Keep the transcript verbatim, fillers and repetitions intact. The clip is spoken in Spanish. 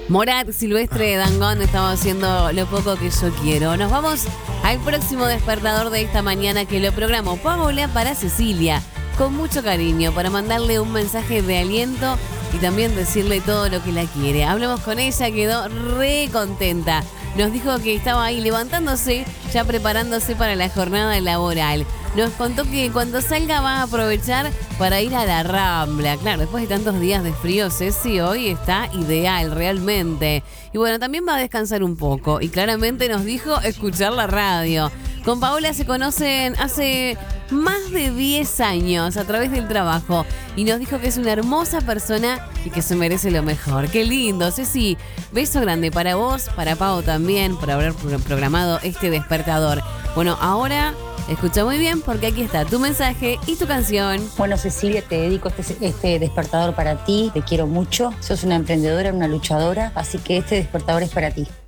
Morat, Silvestre, Dangond, estamos haciendo lo poco que yo quiero. Nos vamos al próximo despertador de esta mañana que lo programó Paola para Cecilia, con mucho cariño, para mandarle un mensaje de aliento y también decirle todo lo que la quiere. Hablamos con ella, quedó re contenta. Nos dijo que estaba ahí levantándose, ya preparándose para la jornada laboral. Nos contó que cuando salga va a aprovechar para ir a la Rambla. Claro, después de tantos días de frío, Ceci hoy está ideal, realmente. Y bueno, también va a descansar un poco. Y claramente nos dijo escuchar la radio. Con Paola se conocen hace más de diez años a través del trabajo. Y nos dijo que es una hermosa persona y que se merece lo mejor. ¡Qué lindo! Ceci, beso grande para vos, para Pau también, por haber programado este despertador. Bueno, ahora escucha muy bien porque aquí está tu mensaje y tu canción. Bueno, Cecilia, te dedico este, este despertador para ti. Te quiero mucho. Sos una emprendedora, una luchadora. Así que este despertador es para ti.